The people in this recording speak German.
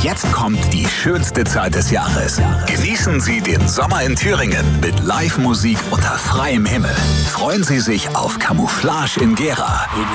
Jetzt kommt die schönste Zeit des Jahres. Genießen Sie den Sommer in Thüringen mit Live-Musik unter freiem Himmel. Freuen Sie sich auf Camouflage in Gera,